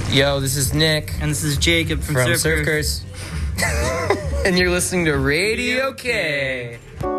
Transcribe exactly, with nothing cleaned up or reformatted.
Yo, this is Nick. And this is Jacob from, from Surf Surf Curse. And you're listening to Radio K.